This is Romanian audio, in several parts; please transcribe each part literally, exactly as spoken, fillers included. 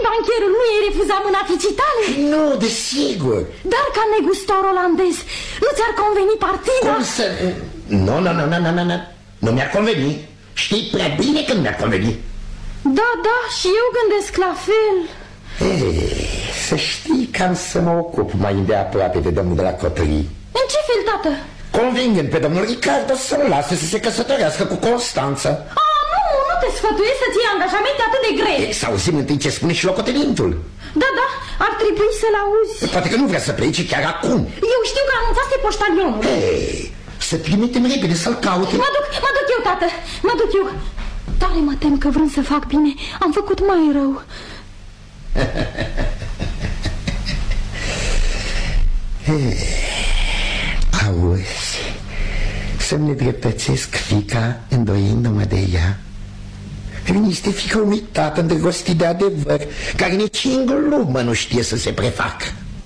bancherul nu i-ai refuzat mâna fiicii tale? Nu, desigur. Dar ca negustor olandez, nu ți-ar conveni partida? Cum să... Nu, nu, nu, nu, nu, nu. Nu mi-ar conveni. Știi prea bine că nu mi-ar conveni. Da, da, și eu gândesc la fel. Ei, să știi că am să mă ocup mai îndeaproape de domnul de la Cotării. În ce fel, tată? Convingând pe domnul Ricardo să-l lase să se căsătorească cu Constanța. A, nu, nu te sfătuiesc să-ți iei angajamente atât de grele. Să auzim întâi ce spune și locotenentul. Da, da, ar trebui să-l auzi. Poate că nu vrea să plece chiar acum. Eu știu că anunțaste poștalionul. Ei, să trimitem repede să-l caute. Mă duc, mă duc eu, tată, mă duc eu. Tare mă tem că vrând să fac bine, am făcut mai rău. Auzi, să-mi nedreptățesc fiica îndoindu-mă de ea. Este fiica unui tată îndrăgostit de adevăr, care nici în glumă nu știe să se prefacă.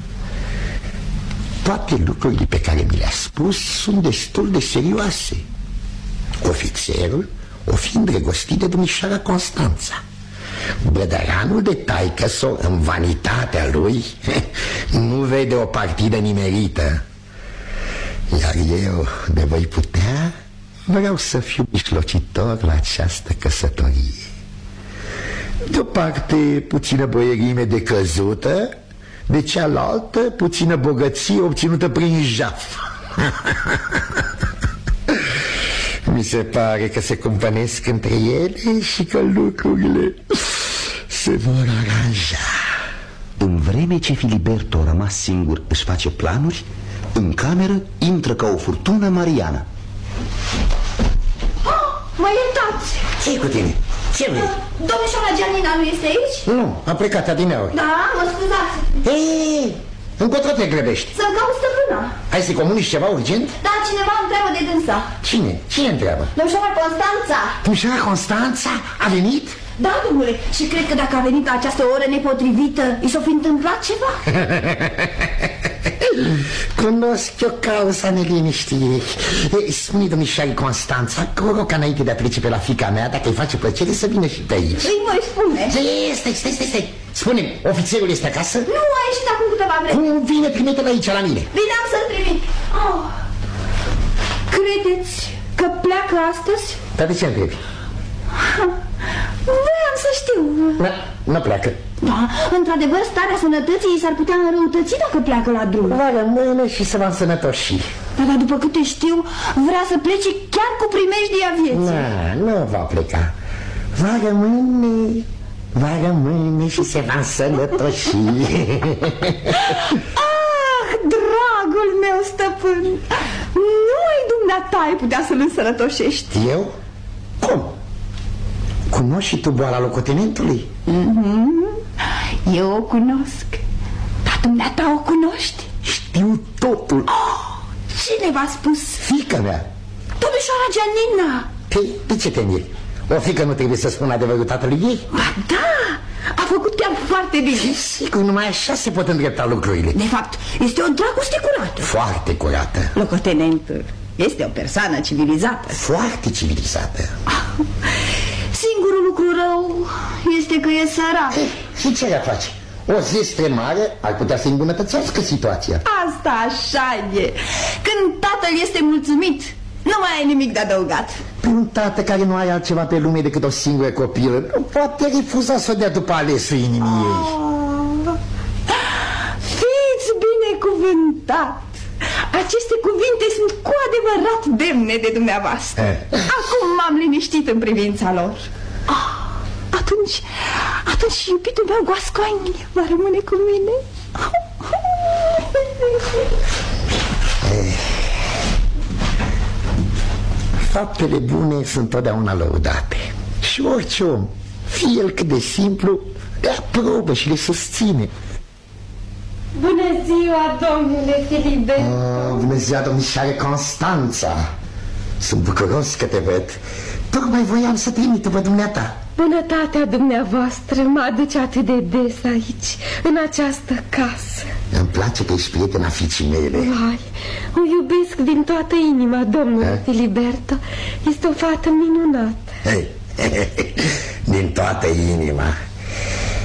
Toate lucrurile pe care mi le-a spus sunt destul de serioase. Ofițerul o fi îndrăgostit de domnișoara Constanța. Blădăranul de taică-s-o, în vanitatea lui, nu vede o partidă nimerită. Iar eu, de voi putea, vreau să fiu mijlocitor la această căsătorie. De o parte, puțină boierime decăzută, de cealaltă, puțină bogăție obținută prin jaf. Mi se pare că se cumpănesc între ele și că lucrurile se vor aranja. În vreme ce Filiberto, rămas singur, își face planuri, în cameră intră ca o furtună Mariana. Oh, mă iertați! Ce-i cu tine? Ce vrei? Domnișoara Gianina nu este aici? Nu, a plecat adineauri. Da, mă scuzați. Hei, încotro te grăbești? Să-mi caut stăpâna. Hai să-i comunici ceva urgent? Da, cineva întreabă de dânsa. Cine? Cine întreabă? Domnișoara Constanța. Domnișoara Constanța a venit? Da, domnule, și cred că dacă a venit la această oră nepotrivită, i s-o fi întâmplat ceva. Cunosc eu cauza neliniștii. Spune domnișoarei Constanța că o rog ca înainte de a trece pe la fiica mea, dacă îi face plăcere, să vină și pe aici. Îi voi spune. Stai, stai, stai, stai. Spune-mi, ofițerul este acasă? Nu, a ieșit acum câteva vreme. Cum vine, trimite-l aici la mine. Bine, am să-l trimit. Oh. Credeți că pleacă astăzi? Dar de ce întrebi? Vreau să știu. Nu, nu pleacă. Da, într-adevăr, starea sănătății s-ar putea înrăutăți dacă pleacă la drum. Va rămâne și se va însănătoși. Da, dar după câte știu, vrea să plece chiar cu primejdia vieții. Nu, nu va pleca. Va rămâne, va rămâne și se va însănătoși. Ah, dragul meu stăpân, numai dumneata ai putea să-l însănătoșești. Eu? Cum? Cunoști și tu boala locotenentului? Mm-hmm. Eu o cunosc. Dar dumneata o cunoști? Știu totul. Oh, cine v-a spus? Fiica mea. Domnișoara Gianina. Păi, de ce te miri? O fiică nu trebuie să spună adevărul tatălui ei? Ba da, a făcut chiar foarte bine. Sigur, numai așa se pot îndrepta lucrurile. De fapt, este o dragoste curată. Foarte curată. Locotenentul este o persoană civilizată. Foarte civilizată. Ah, singurul lucru rău este că e sărac. Eh, și ce le face? O zestre mare ar putea să îmbunătățească situația. Asta așa e. Când tatăl este mulțumit, nu mai ai nimic de adăugat. Un tată care nu are altceva pe lume decât o singură copilă nu poate refuza să o dea după alesul inimii ei. Oh, fiți binecuvântat. Aceste cuvinte sunt cu adevărat demne de dumneavoastră. Eh. Acum m-am liniștit în privința lor. Oh, atunci, atunci iubitul meu Goascoaini va rămâne cu mine. Eh. Faptele bune sunt totdeauna lăudate. Și orice om, fie el cât de simplu, le aprobă și le susține. Bună ziua, domnule Filiberto. Oh, bună ziua, domnișoare Constanța. Sunt bucuros că te văd. Tocmai voiam să trimit pe dumneata. Bunătatea dumneavoastră mă aduce atât de des aici, în această casă. Îmi place că ești prietena fiicii mele. Vai, o iubesc din toată inima, domnule Filiberto. Este o fată minunată. Hey, din toată inima.